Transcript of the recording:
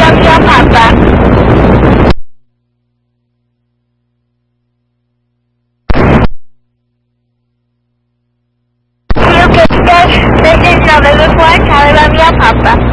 love your papa. You can say this is another before I love your papa.